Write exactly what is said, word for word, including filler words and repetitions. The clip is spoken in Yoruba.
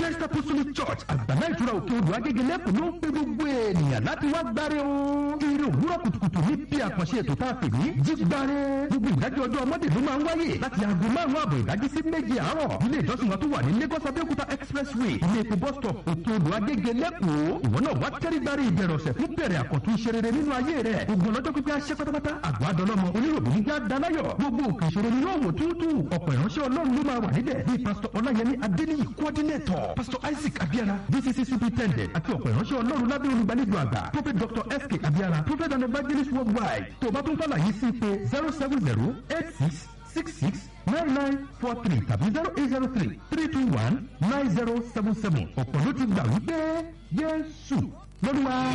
Christ Apostolic Church àgbàlá ìtura òkè odò Agége lẹ́kùn ló ń pe gbogbo ènìyàn láti wá gbáre o. Ire òwúrọ̀ kùtùkùtù ní bí àkànṣe ètò tá a pè ní jígbáre. Gbogbo ìdájọ́ ọjọ́ ọmọdé ló máa ń wáyé láti aago márùn-ún àbọ̀ ìdájí sí méje àárọ̀. Ilé ìjọsìn wọn tó wà ní Lagos Abẹ́òkúta Expressway ilé epo bus stop òkè odò Agége lẹ́kùn. Ìwọ náà wá tẹ́rí gbáre ìbẹ̀rẹ̀ ọ̀sẹ̀ fún bẹ̀rẹ̀ àkọ́tún iṣẹ́ rere nínú ayé rẹ̀. Gbogbo ọlọ́jọ́ pípẹ́ aṣẹ́ pátápátá àgbà dọ́lọ́mọ oníròbó ní já dalayọ̀. Gbogbo òkè ìṣòro ni yóò wò túútú. Ọ̀pọ̀ ìránṣẹ́ Ọlọ́run ló máa wà níbẹ̀ bíi Pastor Ọláyẹmí Adéníyì coordinator, Pastor Isaac Abiara D C C superintendent àti ọ̀pọ̀ ìránṣẹ́ Ọlọ́run lábẹ́ olùgbàlejò àgbà Prophet Doctor S K Abiara Prophet and Evangelist worldwide. Tó bá tún fàlàyé sí pé zero seven zero eight six six six nine nine four three tàbí zero eight zero three three two one nine zero seven seven. Ọ̀pọ̀ ló ti gbà wípé Jésù lọ́dún wa.